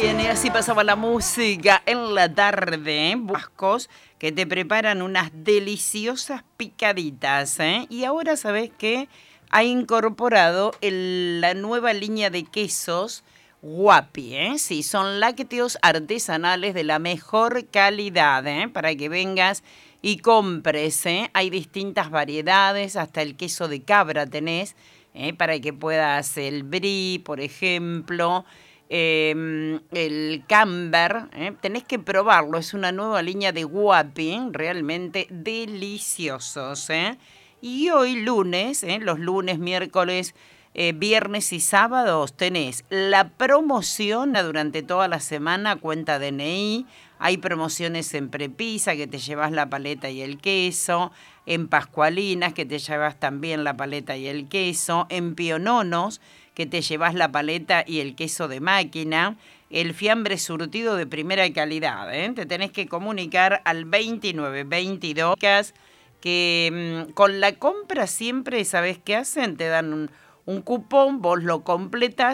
bien, y así pasaba la música en la tarde, Vascos, que te preparan unas deliciosas picaditas, ¿eh? Y ahora, ¿sabes qué? Ha incorporado la nueva línea de quesos Guapi, ¿eh? Sí, son lácteos artesanales de la mejor calidad, ¿eh? Para que vengas y compres, ¿eh? Hay distintas variedades, hasta el queso de cabra tenés, para que puedas el brie, por ejemplo, el camber, tenés que probarlo, es una nueva línea de Guapi, realmente deliciosos, ¿eh? Y hoy lunes, los lunes, miércoles, viernes y sábados tenés la promoción durante toda la semana, cuenta DNI, hay promociones en Prepisa que te llevas la paleta y el queso, en Pascualinas que te llevas también la paleta y el queso, en Piononos que te llevas la paleta y el queso de máquina, el fiambre surtido de primera calidad, ¿eh? Te tenés que comunicar al 2922 que con la compra siempre, ¿sabés qué hacen? Te dan un cupón, vos lo completás